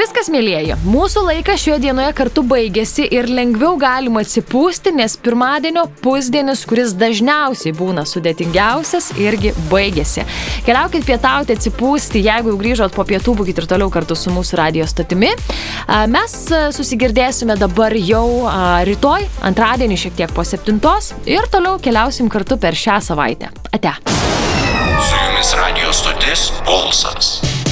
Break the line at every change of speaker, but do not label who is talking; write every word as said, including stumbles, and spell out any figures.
viskas, mėlieji. Mūsų laikas šioje dienoje kartu baigėsi ir lengviau galima atsipūsti, nes pirmadienio pusdienis, kuris dažniausiai būna sudėtingiausias, irgi baigėsi. Keliaukit pietauti, atsipūsti, jeigu jau grįžot po pietų, būkit ir toliau kartu su mūsų radijo stotimi. Mes susigirdėsime dabar jau rytoj, antradienį šiek tiek po septintos ir toliau keliausim kartu per šią savaitę. Ate.
Su jumis radijo stotis Pulsas.